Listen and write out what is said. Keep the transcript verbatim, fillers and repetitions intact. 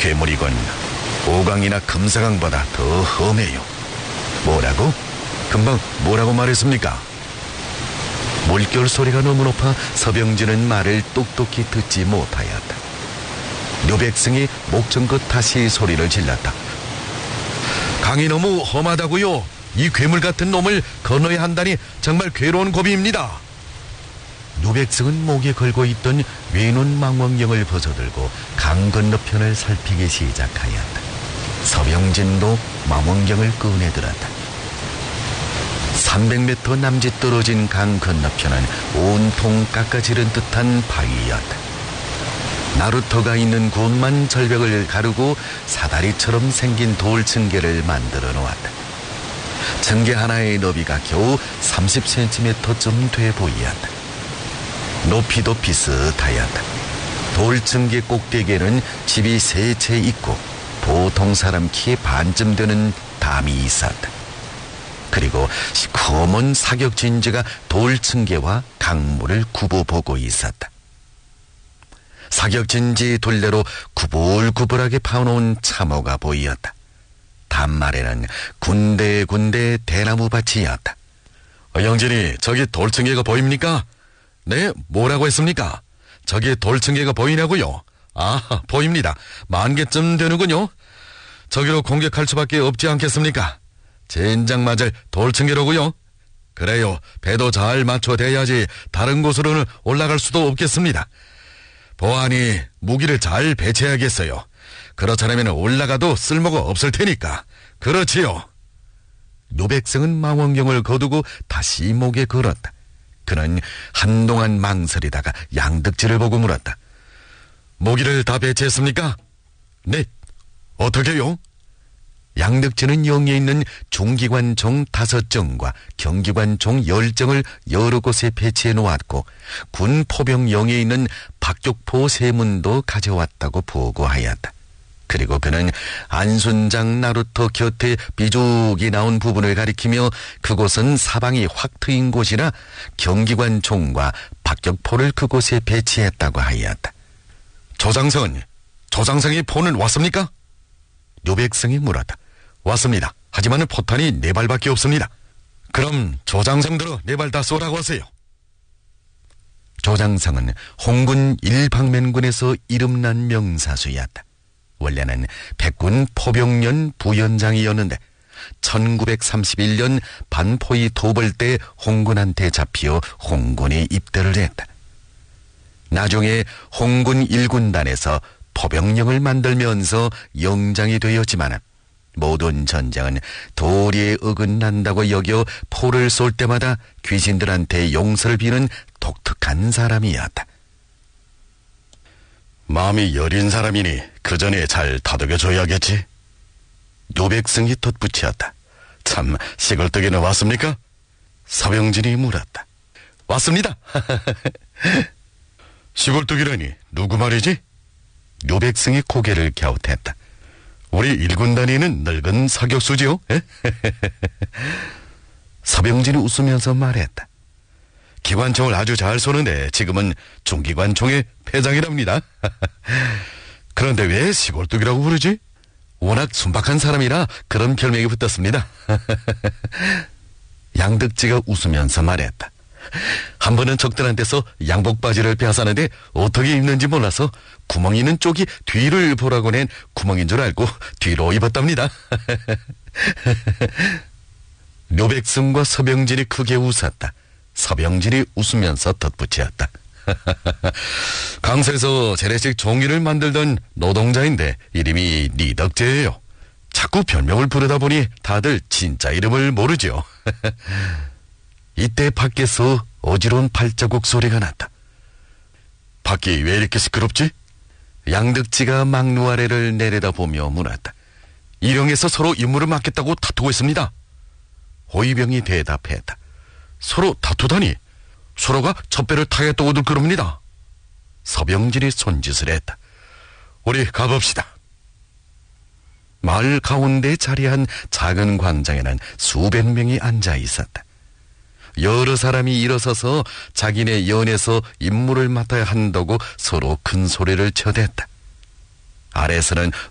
괴물이군. 오강이나 금사강보다 더 험해요. 뭐라고? 금방 뭐라고 말했습니까? 물결 소리가 너무 높아 서병진은 말을 똑똑히 듣지 못하였다. 류백승이 목청껏 다시 소리를 질렀다. 강이 너무 험하다고요. 이 괴물 같은 놈을 건너야 한다니 정말 괴로운 고비입니다. 류백승은 목에 걸고 있던 외눈 망원경을 벗어들고 강 건너편을 살피기 시작하였다. 서병진도 망원경을 꺼내들었다. 삼백 미터 남짓 떨어진 강 건너편은 온통 깎아지른 듯한 바위였다. 나루터가 있는 곳만 절벽을 가르고 사다리처럼 생긴 돌 층계를 만들어 놓았다. 층계 하나의 너비가 겨우 삼십 센티미터쯤 돼 보이었다. 높이도 비슷하였다. 돌 층계 꼭대기에는 집이 세 채 있고 보통 사람 키의 반쯤 되는 담이 있었다. 그리고 시커먼 사격진지가 돌 층계와 강물을 굽어보고 있었다. 사격진지 둘레로 구불구불하게 파놓은 참호가 보이었다. 단말에는 군데군데 대나무 밭이었다. 어, 영진이, 저기 돌층계가 보입니까? 네, 뭐라고 했습니까? 저기 돌층계가 보이냐고요? 아, 보입니다. 만 개쯤 되는군요. 저기로 공격할 수밖에 없지 않겠습니까? 젠장 맞을 돌층계로고요. 그래요, 배도 잘 맞춰대야지 다른 곳으로는 올라갈 수도 없겠습니다. 보안이 무기를 잘 배치해야겠어요. 그렇지 않으면 올라가도 쓸모가 없을 테니까. 그렇지요. 류백승은 망원경을 거두고 다시 목에 걸었다. 그는 한동안 망설이다가 양득지를 보고 물었다. 무기를 다 배치했습니까? 네. 어떻게요? 양득지는 영에 있는 중기관총 다섯 정과 경기관총 열 정을 여러 곳에 배치해 놓았고 군 포병 영에 있는 박격포 세 문도 가져왔다고 보고하였다. 그리고 그는 안순장 나루터 곁에 비죽이 나온 부분을 가리키며 그곳은 사방이 확 트인 곳이라 경기관총과 박격포를 그곳에 배치했다고 하였다. 조장성, 조장성의 포는 왔습니까? 류백승이 물었다. 왔습니다. 하지만 포탄이 네 발밖에 없습니다. 그럼 조장성들어 네 발 다 쏘라고 하세요. 조장성은 홍군 일방면군에서 이름난 명사수였다. 원래는 백군 포병연 부연장이었는데 천구백삼십일 년 반포이 도벌 때 홍군한테 잡혀 홍군에 입대를 했다. 나중에 홍군 일군단에서 포병령을 만들면서 영장이 되었지만 모든 전쟁은 도리에 어긋난다고 여겨 포를 쏠 때마다 귀신들한테 용서를 비는 독특한 사람이었다. 마음이 여린 사람이니 그 전에 잘 다독여줘야겠지. 류백승이 덧붙였다. 참, 시골떡이는 왔습니까? 서병진이 물었다. 왔습니다. 시골떡이라니 누구 말이지? 류백승이 고개를 갸웃했다. 우리 일군단위는 늙은 사격수지요? 서병진이 웃으면서 말했다. 기관총을 아주 잘 쏘는데 지금은 중기관총의 패장이랍니다. 그런데 왜 시골뚝이라고 부르지? 워낙 순박한 사람이라 그런 별명이 붙었습니다. 양득지가 웃으면서 말했다. 한 번은 적들한테서 양복바지를 빼앗았는데 어떻게 입는지 몰라서 구멍 있는 쪽이 뒤를 보라고 낸 구멍인 줄 알고 뒤로 입었답니다. 류백승과 서병진이 크게 웃었다. 서병진이 웃으면서 덧붙였다. 강서에서 재래식 종이를 만들던 노동자인데 이름이 리덕재예요. 자꾸 별명을 부르다 보니 다들 진짜 이름을 모르죠. 이때 밖에서 어지러운 발자국 소리가 났다. 밖이 왜 이렇게 시끄럽지? 양득지가 막루 아래를 내려다보며 물었다. 일용에서 서로 임무를 맡겠다고 다투고 있습니다. 호위병이 대답했다. 서로 다투다니? 서로가 첩배를 타겠다고들 그럽니다. 서병진이 손짓을 했다. 우리 가봅시다. 마을 가운데 자리한 작은 광장에는 수백 명이 앉아 있었다. 여러 사람이 일어서서 자기네 연에서 임무를 맡아야 한다고 서로 큰 소리를 쳐댔다. 아래에서는